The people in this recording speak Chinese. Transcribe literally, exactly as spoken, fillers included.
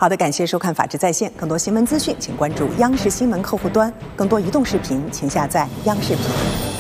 好的，感谢收看《法治在线》，更多新闻资讯，请关注央视新闻客户端，更多移动视频，请下载央视频。